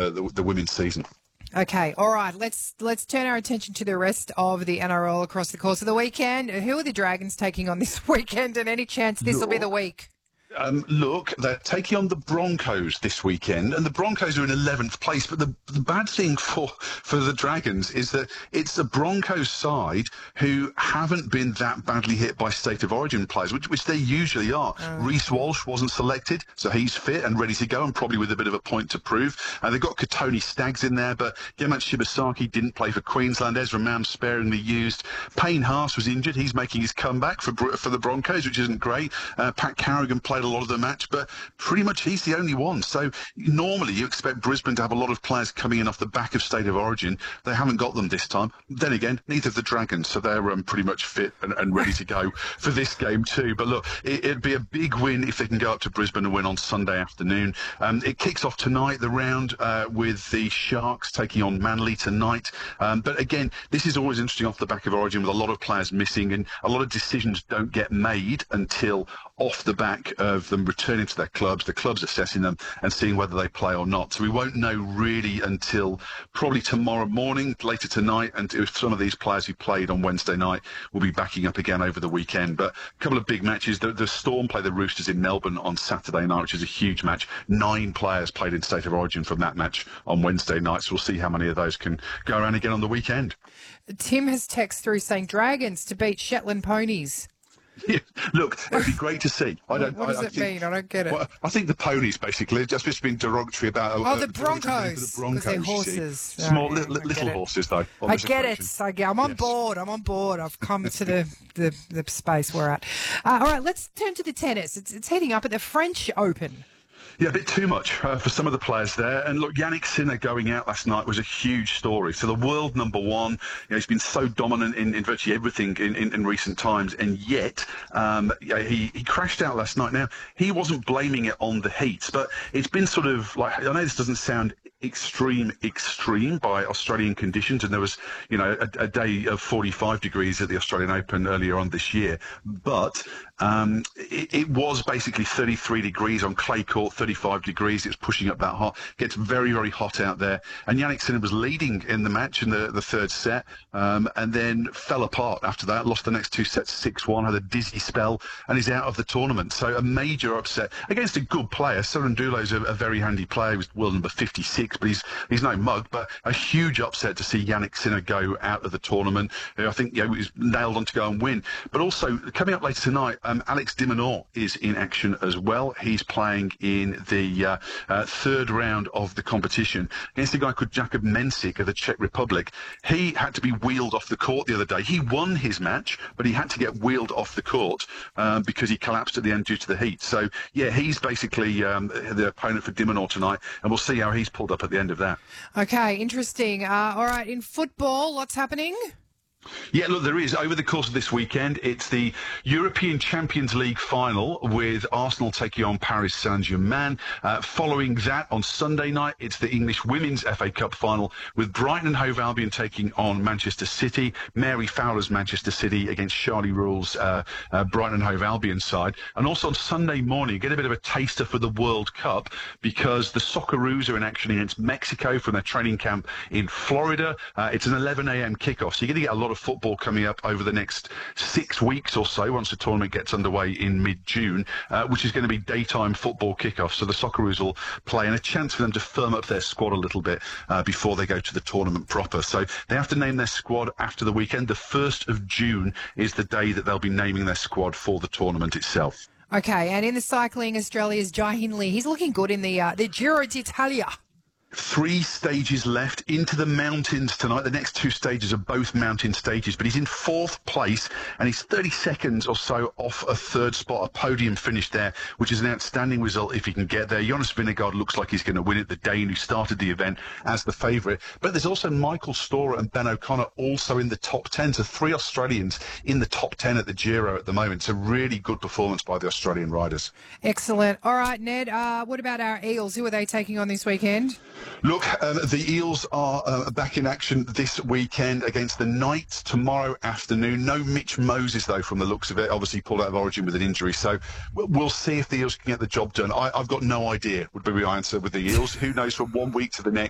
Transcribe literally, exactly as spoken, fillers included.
uh, the, the women's season. Okay, all right. Let's let's turn our attention to the rest of the N R L across the course of the weekend. Who are the Dragons taking on this weekend, and any chance this will be the week? Um, look, they're taking on the Broncos this weekend, and the Broncos are in eleventh place. But the, the bad thing for, for the Dragons is that it's the Broncos side who haven't been that badly hit by state of origin players, which, which they usually are. Oh. Reece Walsh wasn't selected, so he's fit and ready to go, and probably with a bit of a point to prove. Uh, they've got Katoni Staggs in there, but Gemat Shibasaki didn't play for Queensland. Ezra Mam sparingly used. Payne Haas was injured. He's making his comeback for for the Broncos, which isn't great. Uh, Pat Carrigan played a lot of the match, but pretty much he's the only one. So normally you expect Brisbane to have a lot of players coming in off the back of state of origin. They haven't got them this time. Then again, neither have the Dragons, so they're um, pretty much fit and, and ready to go for this game too. But look, it, it'd be a big win if they can go up to Brisbane and win on Sunday afternoon. Um, it kicks off tonight, the round, uh, with the Sharks taking on Manly tonight. Um, but again, this is always interesting off the back of origin with a lot of players missing, and a lot of decisions don't get made until off the back of them returning to their clubs, the clubs assessing them and seeing whether they play or not. So we won't know really until probably tomorrow morning, later tonight, and if some of these players who played on Wednesday night will be backing up again over the weekend. But a couple of big matches. The, the Storm play the Roosters in Melbourne on Saturday night, which is a huge match. Nine players played in state of origin from that match on Wednesday night, so we'll see how many of those can go around again on the weekend. Tim has text through saying Dragons to beat Shetland ponies. Yeah, look, it'd be great to see. I don't. What does I, I it think, mean? I don't get it. Well, I think the ponies basically just just been derogatory about. Oh, uh, the Broncos. The Broncos, they're horses. Small, oh, li- li- little horses, though. I get it. I get, I'm on yes. board. I'm on board. I've come to the, the, the space we're at. Uh, all right, let's turn to the tennis. It's, it's heating up at the French Open. Yeah, a bit too much uh, for some of the players there. And look, Yannick Sinner going out last night was a huge story. So the world number one, you know, he's been so dominant in, in virtually everything in, in, in recent times, and yet um, yeah, he, he crashed out last night. Now, he wasn't blaming it on the heat, but it's been sort of like, I know this doesn't sound extreme, extreme by Australian conditions, and there was, you know, a, a day of forty-five degrees at the Australian Open earlier on this year, but um, it, it was basically thirty-three degrees on clay court, thirty-five degrees. It was pushing up that hot. Gets very, very hot out there. And Yannick Sinner was leading in the match in the, the third set, um, and then fell apart after that. Lost the next two sets six one, had a dizzy spell, and is out of the tournament. So a major upset against a good player. Cerundolo's a, a very handy player. He was world number fifty-six, but he's he's no mug. But a huge upset to see Yannick Sinner go out of the tournament. I think, you know, he was nailed on to go and win. But also coming up later tonight, um, Alex de Minaur is in action as well. He's playing in the uh, uh, third round of the competition against a guy called Jakub Mensik of the Czech Republic. He had to be wheeled off the court the other day. He won his match, but he had to get wheeled off the court um, because he collapsed at the end due to the heat. So, yeah, he's basically um, the opponent for de Minaur tonight, and we'll see how he's pulled up at the end of that. Okay, interesting. Uh, all right, in football, what's happening? Yeah, look, there is. Over the course of this weekend, it's the European Champions League final with Arsenal taking on Paris Saint-Germain. Uh, following that, on Sunday night, it's the English Women's F A Cup final with Brighton and Hove Albion taking on Manchester City. Mary Fowler's Manchester City against Charlie Rule's uh, uh, Brighton and Hove Albion side. And also on Sunday morning, you get a bit of a taster for the World Cup because the Socceroos are in action against Mexico from their training camp in Florida. Uh, it's an eleven a m kickoff, so you're going to get a lot of football coming up over the next six weeks or so once the tournament gets underway in mid-June, uh, which is going to be daytime football kickoff. So the Socceroos will play, and a chance for them to firm up their squad a little bit uh, before they go to the tournament proper. So they have to name their squad after the weekend. The first of June is the day that they'll be naming their squad for the tournament itself. Okay, and in the cycling, Australia's Jai Hindley, he's looking good in the uh, the Giro d'Italia. Three stages left into the mountains tonight. The next two stages are both mountain stages, but he's in fourth place and he's thirty seconds or so off a third spot, a podium finish there, which is an outstanding result if he can get there. Jonas Vingegaard looks like he's going to win it, the Dane who started the event as the favourite. But there's also Michael Storer and Ben O'Connor also in the top ten. So three Australians in the top ten at the Giro at the moment. It's a really good performance by the Australian riders. Excellent. All right, Ned, uh, what about our Eels? Who are they taking on this weekend? Look, um, the Eels are uh, back in action this weekend against the Knights tomorrow afternoon. No Mitch Moses, though, from the looks of it. Obviously pulled out of Origin with an injury. So we'll see if the Eels can get the job done. I, I've got no idea would be my answer with the Eels. Who knows from one week to the next.